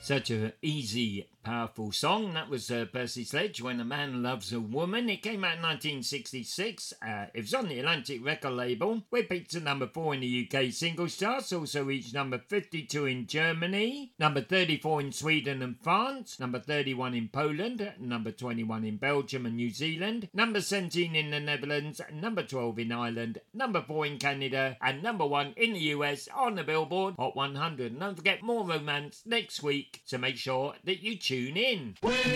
Such an easy, powerful song. That was Percy Sledge, When a Man Loves a Woman. It came out in 1966. It was on the Atlantic record label. We peaked at number 4 in the UK singles charts. Also reached number 52 in Germany, number 34 in Sweden and France, number 31 in Poland, number 21 in Belgium and New Zealand, number 17 in the Netherlands, number 12 in Ireland, number 4 in Canada, and number 1 in the US on the Billboard Hot 100. And don't forget, more romance next week, so make sure that you tune in.